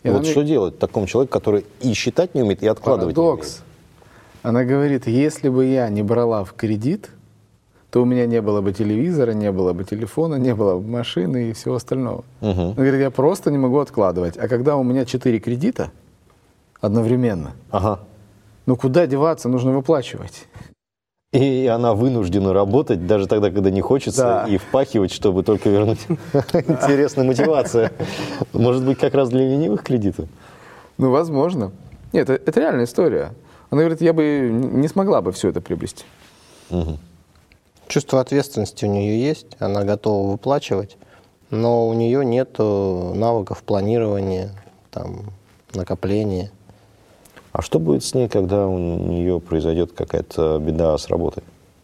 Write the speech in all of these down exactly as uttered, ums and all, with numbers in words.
И вот она что мне... делать такому человеку, который и считать не умеет, и откладывать Парадокс. не умеет? Она говорит, если бы я не брала в кредит, то у меня не было бы телевизора, не было бы телефона, не было бы машины и всего остального. Угу. Она говорит, я просто не могу откладывать. А когда у меня четыре кредита одновременно, Ага. ну куда деваться, нужно выплачивать. И она вынуждена работать даже тогда, когда не хочется, Да. и впахивать, чтобы только вернуть. Интересная мотивация. Может быть, как раз для ленивых кредитов? Ну, возможно. Нет, это, это реальная история. Она говорит, я бы не смогла бы все это приобрести. Угу. Чувство ответственности у нее есть, она готова выплачивать, но у нее нет навыков планирования, там, накопления. А что будет с ней, когда у нее произойдет какая-то беда с работой?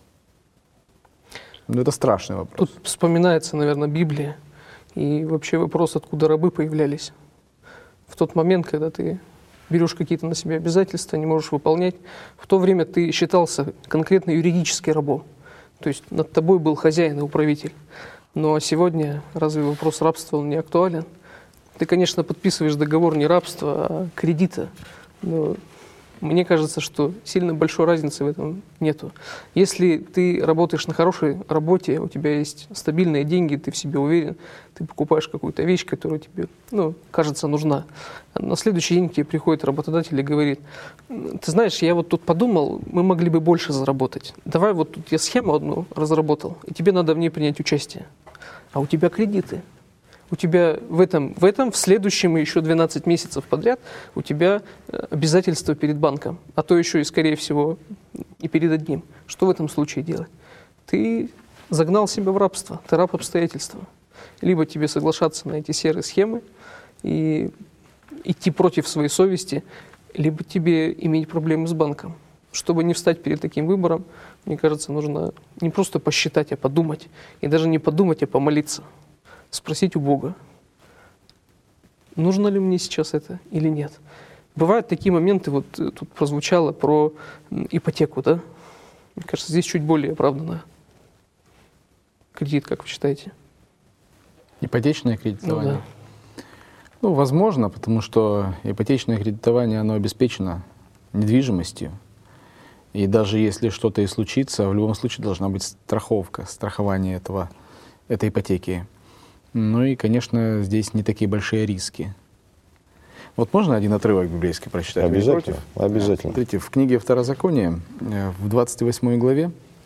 Ну, это страшный вопрос. Тут вспоминается, наверное, Библия и вообще вопрос, откуда рабы появлялись. В тот момент, когда ты берешь какие-то на себя обязательства, не можешь выполнять, в то время ты считался конкретно юридически рабом. То есть над тобой был хозяин и управитель. Но сегодня разве вопрос рабства он не актуален? Ты, конечно, подписываешь договор не рабства, а кредита. Но мне кажется, что сильно большой разницы в этом нету. Если ты работаешь на хорошей работе, у тебя есть стабильные деньги, ты в себе уверен, ты покупаешь какую-то вещь, которая тебе, ну, кажется, нужна. А на следующий день к тебе приходит работодатель и говорит, ты знаешь, я вот тут подумал, мы могли бы больше заработать. Давай вот тут я схему одну разработал, и тебе надо в ней принять участие. А у тебя кредиты. У тебя в этом, в этом, в следующем и еще двенадцать месяцев подряд у тебя обязательства перед банком, а то еще и, скорее всего, и перед одним. Что в этом случае делать? Ты загнал себя в рабство, ты раб обстоятельства. Либо тебе соглашаться на эти серые схемы и идти против своей совести, либо тебе иметь проблемы с банком. Чтобы не встать перед таким выбором, мне кажется, нужно не просто посчитать, а подумать. И даже не подумать, а помолиться. Спросить у Бога, нужно ли мне сейчас это или нет. Бывают такие моменты, вот тут прозвучало про ипотеку, да? Мне кажется, здесь чуть более оправданно. Кредит, как вы считаете? Ипотечное кредитование? Ну, да. Ну, возможно, потому что ипотечное кредитование, оно обеспечено недвижимостью. И даже если что-то и случится, в любом случае должна быть страховка, страхование этого, этой ипотеки. Ну и, конечно, здесь не такие большие риски. Вот можно один отрывок библейский прочитать? Обязательно, обязательно. Смотрите, в книге Второзакония, в двадцать восьмой главе,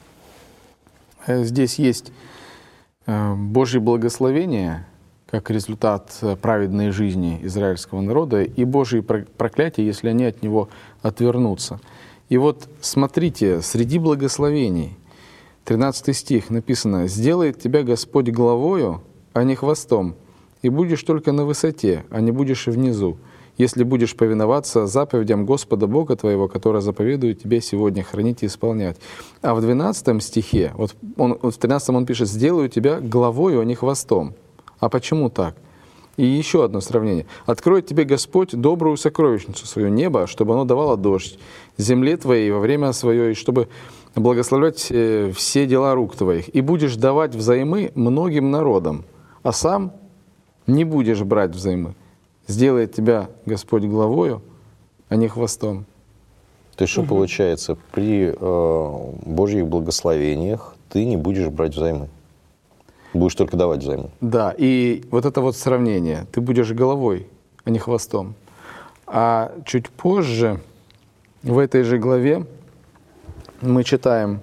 здесь есть Божье благословение, как результат праведной жизни израильского народа, и Божьи проклятия, если они от него отвернутся. И вот смотрите, среди благословений, тринадцатый стих написано, «Сделает тебя Господь главою, а не хвостом, и будешь только на высоте, а не будешь и внизу, если будешь повиноваться заповедям Господа Бога твоего, который заповедует тебе сегодня хранить и исполнять». А в двенадцатом стихе, вот, он, вот в тринадцатом он пишет, «Сделаю тебя главою, а не хвостом». А почему так? И еще одно сравнение. «Откроет тебе Господь добрую сокровищницу свое небо, чтобы оно давало дождь земле твоей во время свое, и чтобы благословлять все дела рук твоих, и будешь давать взаймы многим народам, а сам не будешь брать взаймы. Сделает тебя Господь главою, а не хвостом». То есть, что угу. получается, при э, Божьих благословениях ты не будешь брать взаймы? Будешь только давать взаймы? Да, и вот это вот сравнение. Ты будешь головой, а не хвостом. А чуть позже, в этой же главе, мы читаем,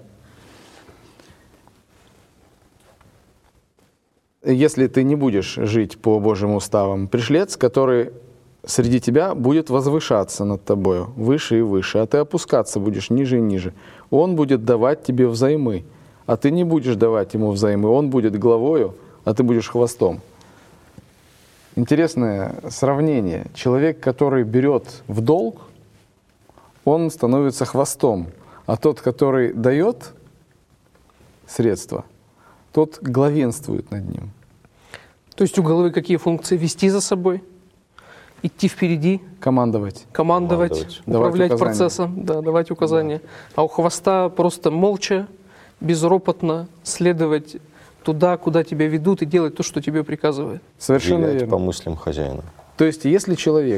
если ты не будешь жить по Божьим уставам, пришлец, который среди тебя будет возвышаться над тобою выше и выше, а ты опускаться будешь ниже и ниже. Он будет давать тебе взаймы, а ты не будешь давать ему взаймы. Он будет главою, а ты будешь хвостом. Интересное сравнение. Человек, который берет в долг, он становится хвостом, а тот, который дает средства, тот главенствует над ним. То есть у головы какие функции? Вести за собой, идти впереди, командовать, командовать, командовать. управлять давать процессом, да, давать указания. Да. А у хвоста просто молча, безропотно следовать туда, куда тебя ведут, и делать то, что тебе приказывают. Совершенно Вилять верно. по мыслям хозяина. То есть, если человек